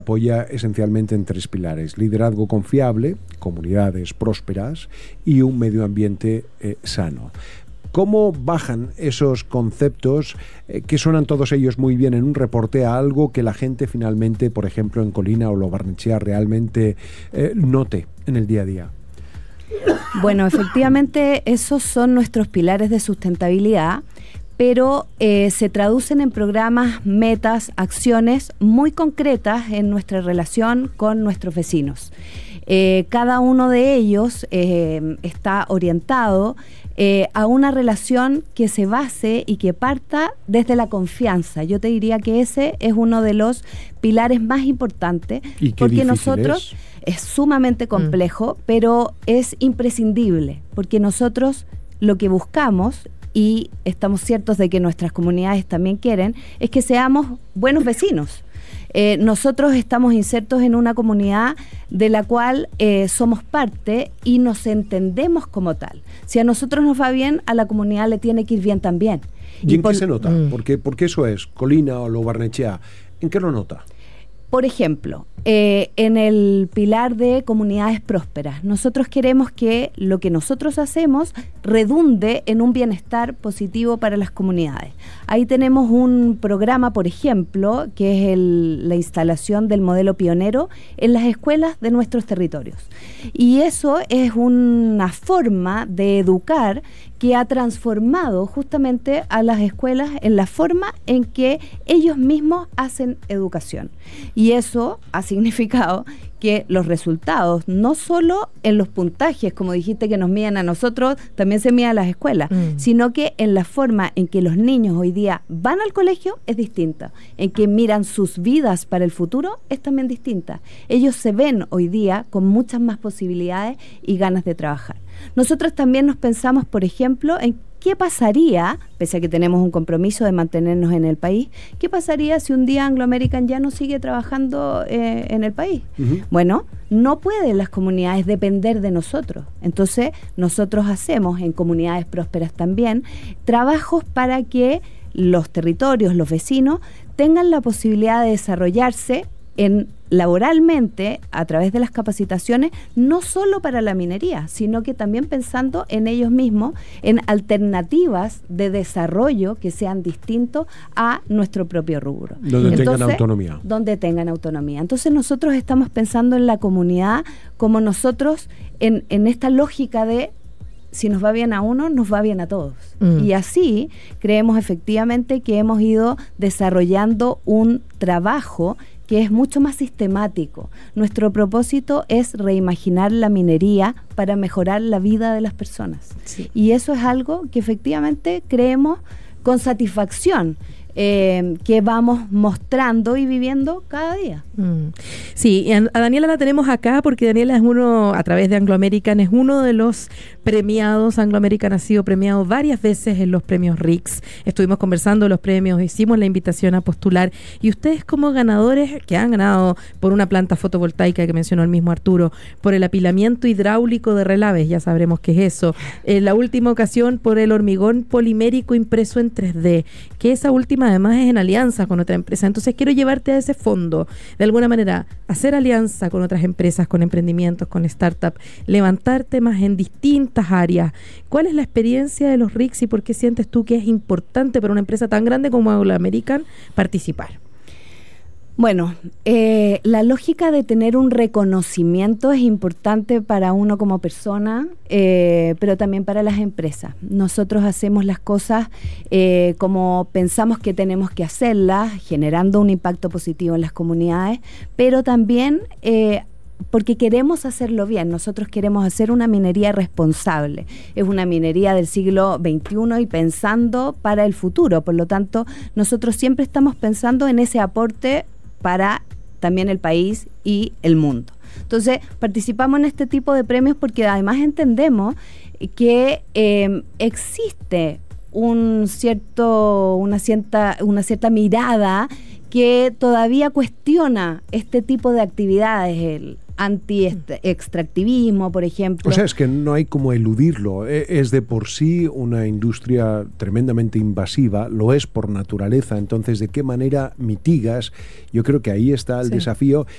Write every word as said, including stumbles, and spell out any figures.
apoya esencialmente en tres pilares: liderazgo confiable, comunidades prósperas y un medio ambiente eh, sano. ¿Cómo bajan esos conceptos eh, que suenan todos ellos muy bien en un reporte a algo que la gente finalmente, por ejemplo, en Colina o Lo Barnechea realmente eh, note en el día a día? Bueno, efectivamente esos son nuestros pilares de sustentabilidad, pero eh, se traducen en programas, metas, acciones muy concretas en nuestra relación con nuestros vecinos. Eh, cada uno de ellos eh, está orientado eh, a una relación que se base y que parta desde la confianza. Yo te diría que ese es uno de los pilares más importantes. ¿Y qué porque difícil nosotros es? es sumamente complejo, mm. pero es imprescindible, porque nosotros lo que buscamos, y estamos ciertos de que nuestras comunidades también quieren, es que seamos buenos vecinos. Eh, nosotros estamos insertos en una comunidad de la cual eh, somos parte y nos entendemos como tal. Si a nosotros nos va bien, a la comunidad le tiene que ir bien también. ¿Y, ¿Y en por, qué se nota? Mm. Porque, porque eso es, Colina o Lo Barnechea, ¿en qué lo nota? Por ejemplo, eh, en el pilar de comunidades prósperas, nosotros queremos que lo que nosotros hacemos redunde en un bienestar positivo para las comunidades. Ahí tenemos un programa, por ejemplo, que es el, la instalación del modelo pionero en las escuelas de nuestros territorios. Y eso es una forma de educar que ha transformado justamente a las escuelas en la forma en que ellos mismos hacen educación. Y eso ha significado que los resultados, no solo en los puntajes, como dijiste, que nos miden a nosotros, también se miden a las escuelas, mm. sino que en la forma en que los niños hoy día van al colegio es distinta, en que miran sus vidas para el futuro es también distinta. Ellos se ven hoy día con muchas más posibilidades y ganas de trabajar. Nosotros también nos pensamos, por ejemplo, en qué pasaría, pese a que tenemos un compromiso de mantenernos en el país, qué pasaría si un día Anglo American ya no sigue trabajando eh, en el país. Uh-huh. Bueno, no pueden las comunidades depender de nosotros. Entonces, nosotros hacemos en comunidades prósperas también trabajos para que los territorios, los vecinos, tengan la posibilidad de desarrollarse en laboralmente a través de las capacitaciones, no solo para la minería, sino que también pensando en ellos mismos, en alternativas de desarrollo que sean distintos a nuestro propio rubro. Donde Entonces, tengan autonomía. Donde tengan autonomía. Entonces nosotros estamos pensando en la comunidad como nosotros, en, en esta lógica de si nos va bien a uno, nos va bien a todos. Mm. Y así creemos efectivamente que hemos ido desarrollando un trabajo que es mucho más sistemático. Nuestro propósito es reimaginar la minería para mejorar la vida de las personas. Sí. Y eso es algo que efectivamente creemos con satisfacción, eh, que vamos mostrando y viviendo cada día. Mm. Sí, y a, a Daniela la tenemos acá porque Daniela es uno, a través de Anglo American, es uno de los premiados. Anglo American ha sido premiado varias veces en los premios R I C S. Estuvimos conversando de los premios, hicimos la invitación a postular, y ustedes como ganadores que han ganado por una planta fotovoltaica que mencionó el mismo Arturo, por el apilamiento hidráulico de relaves, ya sabremos qué es eso, en la última ocasión por el hormigón polimérico impreso en tres D, que esa última además es en alianza con otra empresa. Entonces quiero llevarte a ese fondo, de alguna manera, hacer alianza con otras empresas, con emprendimientos, con startups, levantar temas en distintas áreas. ¿Cuál es la experiencia de los R I C S y por qué sientes tú que es importante para una empresa tan grande como Anglo American participar? Bueno, eh, la lógica de tener un reconocimiento es importante para uno como persona, eh, pero también para las empresas. Nosotros hacemos las cosas eh, como pensamos que tenemos que hacerlas, generando un impacto positivo en las comunidades, pero también eh, porque queremos hacerlo bien. Nosotros queremos hacer una minería responsable. Es una minería del siglo veintiuno y pensando para el futuro. Por lo tanto, nosotros siempre estamos pensando en ese aporte para también el país y el mundo. Entonces, participamos en este tipo de premios porque además entendemos que eh, existe un cierto, una cierta, una cierta mirada que todavía cuestiona este tipo de actividades, el anti-extractivismo, por ejemplo. O sea, es que no hay como eludirlo. Es de por sí una industria tremendamente invasiva, lo es por naturaleza. Entonces, ¿de qué manera mitigas? Yo creo que ahí está el sí. desafío